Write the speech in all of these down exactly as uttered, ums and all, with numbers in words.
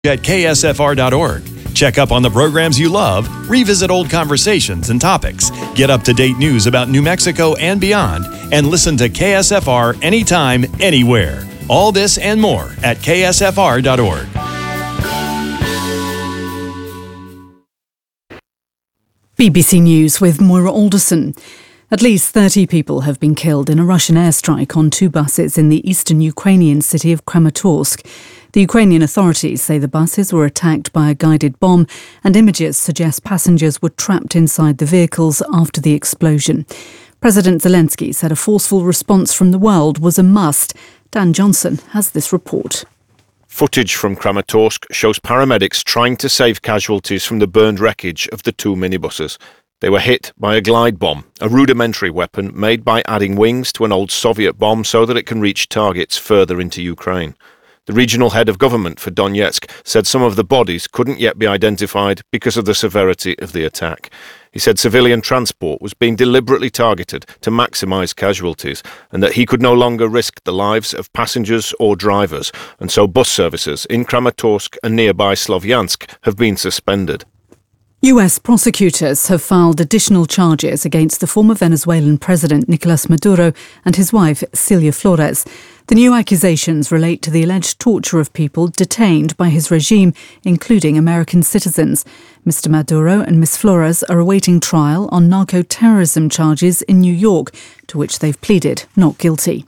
at K S F R dot org. Check up on the programs you love, revisit old conversations and topics, get up-to-date news about New Mexico and beyond, and listen to K S F R anytime, anywhere. All this and more at K S F R dot org. B B C News with Moira Alderson. At least thirty people have been killed in a Russian airstrike on two buses in the eastern Ukrainian city of Kramatorsk. The Ukrainian authorities say the buses were attacked by a guided bomb, and images suggest passengers were trapped inside the vehicles after the explosion. President Zelensky said a forceful response from the world was a must. Dan Johnson has this report. Footage from Kramatorsk shows paramedics trying to save casualties from the burned wreckage of the two minibuses. They were hit by a glide bomb, a rudimentary weapon made by adding wings to an old Soviet bomb so that it can reach targets further into Ukraine. The regional head of government for Donetsk said some of the bodies couldn't yet be identified because of the severity of the attack. He said civilian transport was being deliberately targeted to maximise casualties and that he could no longer risk the lives of passengers or drivers, and so bus services in Kramatorsk and nearby Slovyansk have been suspended. U S prosecutors have filed additional charges against the former Venezuelan president Nicolas Maduro and his wife Celia Flores. The new accusations relate to the alleged torture of people detained by his regime, including American citizens. Mister Maduro and Miss Flores are awaiting trial on narco-terrorism charges in New York, to which they've pleaded not guilty.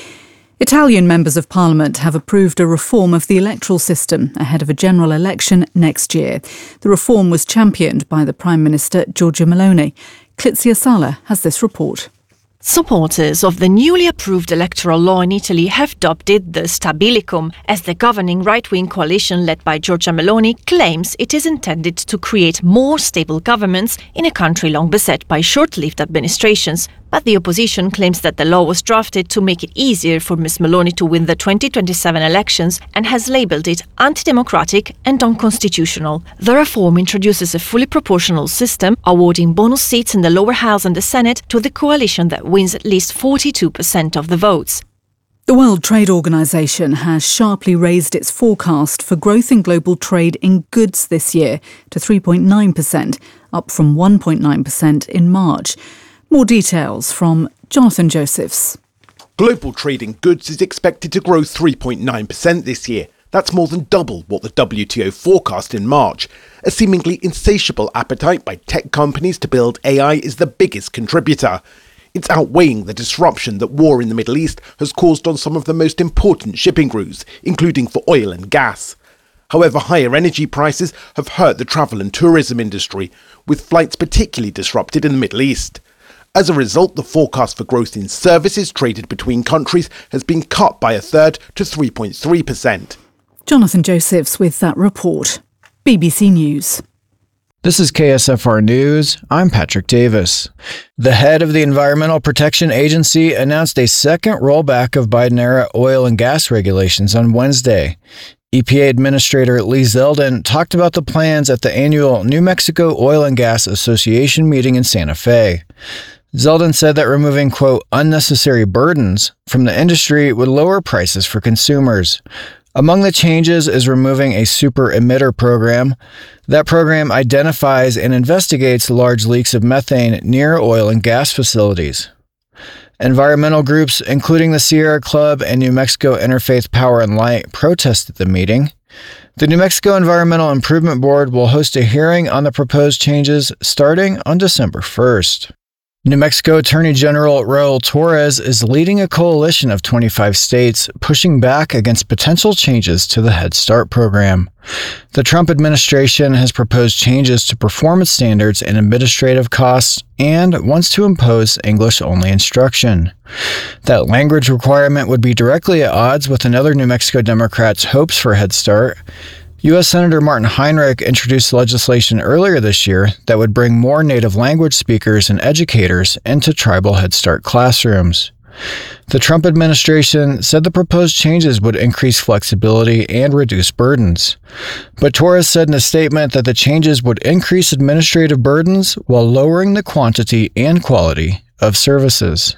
Italian members of parliament have approved a reform of the electoral system ahead of a general election next year. The reform was championed by the Prime Minister Giorgia Meloni. Clizia Sala has this report. Supporters of the newly approved electoral law in Italy have dubbed it the Stabilicum, as the governing right-wing coalition led by Giorgia Meloni claims it is intended to create more stable governments in a country long beset by short-lived administrations. But the opposition claims that the law was drafted to make it easier for Miz Meloni to win the twenty twenty-seven elections and has labelled it anti-democratic and unconstitutional. The reform introduces a fully proportional system, awarding bonus seats in the lower house and the Senate to the coalition that wins at least forty-two percent of the votes. The World Trade Organization has sharply raised its forecast for growth in global trade in goods this year to three point nine percent, up from one point nine percent in March. More details from Jonathan Josephs. Global trade in goods is expected to grow three point nine percent this year. That's more than double what the W T O forecast in March. A seemingly insatiable appetite by tech companies to build A I is the biggest contributor. It's outweighing the disruption that war in the Middle East has caused on some of the most important shipping routes, including for oil and gas. However, higher energy prices have hurt the travel and tourism industry, with flights particularly disrupted in the Middle East. As a result, the forecast for growth in services traded between countries has been cut by a third to three point three percent. Jonathan Josephs with that report. B B C News. This is K S F R News. I'm Patrick Davis. The head of the Environmental Protection Agency announced a second rollback of Biden-era oil and gas regulations on Wednesday. E P A Administrator Lee Zeldin talked about the plans at the annual New Mexico Oil and Gas Association meeting in Santa Fe. Zeldin said that removing, quote, unnecessary burdens from the industry would lower prices for consumers. Among the changes is removing a super emitter program. That program identifies and investigates large leaks of methane near oil and gas facilities. Environmental groups, including the Sierra Club and New Mexico Interfaith Power and Light, protested the meeting. The New Mexico Environmental Improvement Board will host a hearing on the proposed changes starting on December first. New Mexico Attorney General Raul Torres is leading a coalition of twenty-five states pushing back against potential changes to the Head Start program. The Trump administration has proposed changes to performance standards and administrative costs and wants to impose English-only instruction. That language requirement would be directly at odds with another New Mexico Democrat's hopes for Head Start. U S Senator Martin Heinrich introduced legislation earlier this year that would bring more native language speakers and educators into tribal Head Start classrooms. The Trump administration said the proposed changes would increase flexibility and reduce burdens. But Torres said in a statement that the changes would increase administrative burdens while lowering the quantity and quality of services.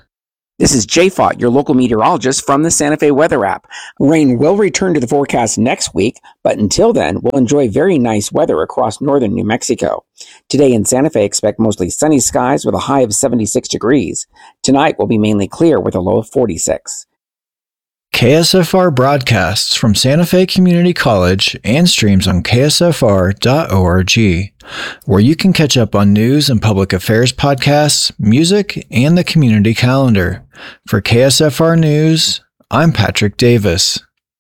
This is Jay Fott, your local meteorologist from the Santa Fe Weather app. Rain will return to the forecast next week, but until then, we'll enjoy very nice weather across northern New Mexico. Today in Santa Fe, expect mostly sunny skies with a high of seventy-six degrees. Tonight will be mainly clear with a low of forty-six. K S F R broadcasts from Santa Fe Community College and streams on K S F R dot org, where you can catch up on news and public affairs podcasts, music, and the community calendar. For K S F R News, I'm Patrick Davis.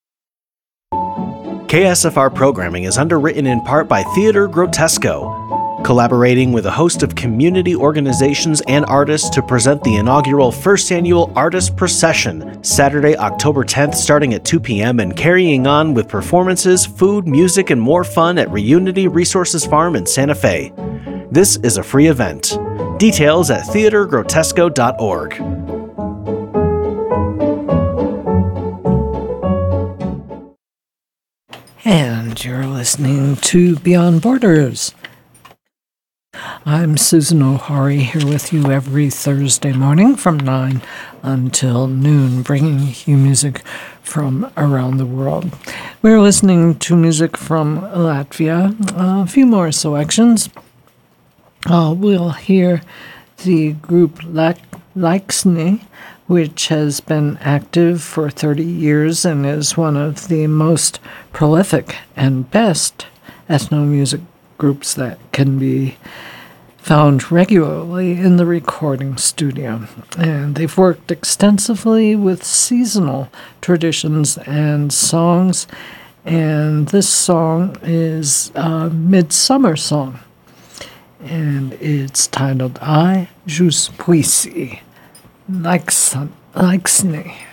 K S F R programming is underwritten in part by Theater Grotesco, collaborating with a host of community organizations and artists to present the inaugural first annual Artist Procession, Saturday, October tenth, starting at two p.m. and carrying on with performances, food, music, and more fun at Reunity Resources Farm in Santa Fe. This is a free event. Details at theater grotesco dot org. And you're listening to Beyond Borders. I'm Susan O'Hari here with you every Thursday morning from nine until noon, bringing you music from around the world. We're listening to music from Latvia, a few more selections. Uh, we'll hear the group Laiksni, which has been active for thirty years and is one of the most prolific and best ethno-music groups that can be found regularly in the recording studio. And they've worked extensively with seasonal traditions and songs, and this song is a midsummer song, and it's titled I Jus Puisi, Laiksni.